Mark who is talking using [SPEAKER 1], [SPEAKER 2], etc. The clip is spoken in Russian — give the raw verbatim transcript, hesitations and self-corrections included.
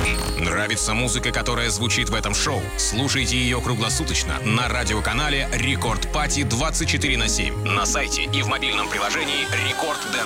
[SPEAKER 1] Нравится музыка, которая звучит в этом шоу? Слушайте ее круглосуточно на радиоканале Рекорд Пати двадцать четыре на семь, на сайте и в мобильном приложении Рекорд Дэнс.